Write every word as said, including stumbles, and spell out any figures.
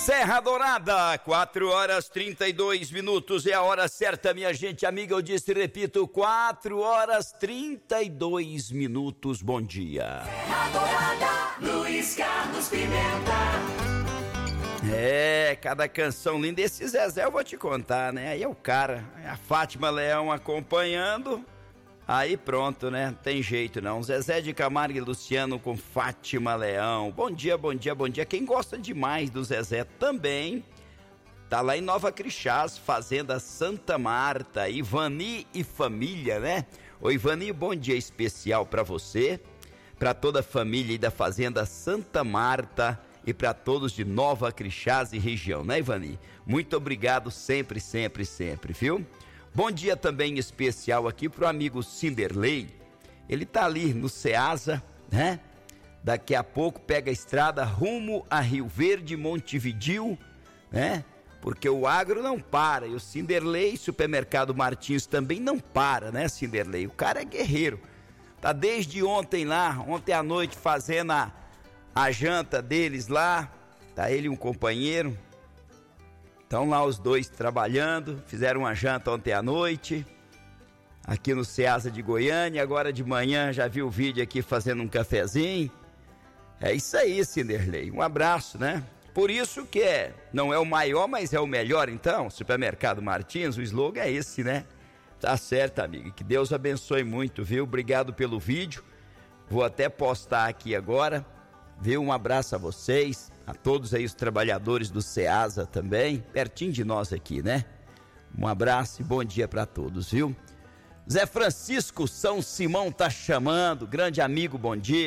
Serra Dourada, quatro horas trinta e dois minutos, é a hora certa, minha gente amiga, eu disse e repito, quatro horas trinta e dois minutos, bom dia. Serra Dourada, Luiz Carlos Pimenta. É, cada canção linda, esse Zezé eu vou te contar, né, aí é o cara, a Fátima Leão acompanhando, aí pronto, né, tem jeito não, Zezé de Camargo e Luciano com Fátima Leão, bom dia, bom dia, bom dia, quem gosta demais do Zezé também, tá lá em Nova Crixás, Fazenda Santa Marta, Ivani e família, né, ô Ivani, bom dia especial pra você, pra toda a família aí da Fazenda Santa Marta, e para todos de Nova Crixás e região, né, Ivani? Muito obrigado sempre, sempre, sempre, viu? Bom dia também especial aqui pro amigo Cinderley. Ele tá ali no Ceasa, né? Daqui a pouco pega a estrada rumo a Rio Verde, Montevidéu, né? Porque o agro não para. E o Cinderley, Supermercado Martins também não para, né, Cinderley? O cara é guerreiro. Tá desde ontem lá, ontem à noite fazendo a A janta deles lá, tá ele e um companheiro, estão lá os dois trabalhando, fizeram uma janta ontem à noite, aqui no Ceasa de Goiânia, agora de manhã já vi o vídeo aqui fazendo um cafezinho, é isso aí, Cinderley, um abraço, né? Por isso que é, não é o maior, mas é o melhor então, Supermercado Martins, o slogan é esse, né? Tá certo, amigo, que Deus abençoe muito, viu? Obrigado pelo vídeo, vou até postar aqui agora. Viu? Um abraço a vocês, a todos aí os trabalhadores do Ceasa também, pertinho de nós aqui, né? Um abraço e bom dia para todos, viu? Zé Francisco São Simão tá chamando, grande amigo, bom dia.